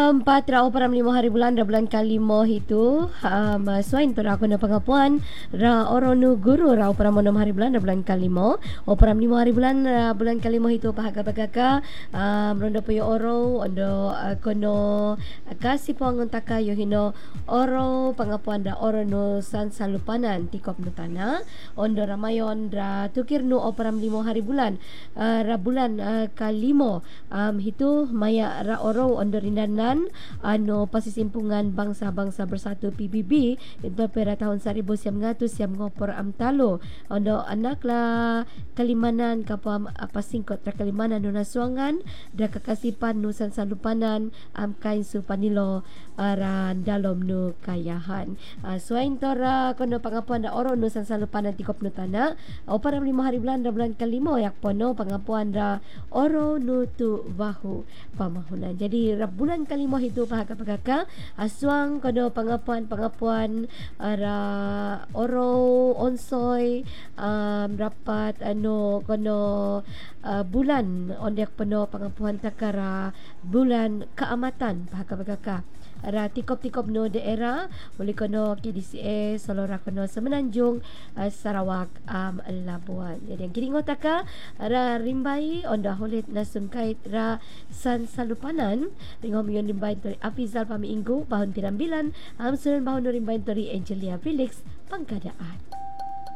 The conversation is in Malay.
Empat ra operam 5 hari bulan ra bulan kalimo itu swain tu ra aku na pangapuan ra oronu guru ra operam 6 hari bulan ra bulan kalimo operam 5 hari bulan ra bulan kalimo itu pahaga rondo puyo oro ondo kono kasih puangon taka yo hino oro pangapuan da oro no san salupanan tikop no tanah ondo ramayon ra tukir no operam 5 hari bulan ra bulan kalimo hitu maya ra oro ondo rindanan pasisimpungan bangsa-bangsa bersatu PBB itu pada tahun 1900 siam ngopor amtalo ondo anak la kalimanan kapam apa singkot ra kalimanan no nasuangan da kakasipan nusan salupanan kain supanilo aran dalom no kayahan swain tora kono pangapuan da oro nusan salupanan tikop no tanah operam 5 hari bulan da bulan kalimo yak pono pangapuan da oro no tu bahu pamahunan. Jadi bulan kalimo itu pagaka aswang kono pangapuan ara oro onsoy rapat kono bulan ondek penuh pangapuan takara bulan keamatan pagaka ra tikop-tikop no daerah uli kono KDCA Solora kono Semenanjung Sarawak Labuan. Jadi yang kiringo taka ra rimbai onda holit nasungkait ra san salupanan ringom yon rimbai tori Afizal pamiinggo bahon pirambilan sunan bahon rimbai tori Angelia Felix pangkadaan.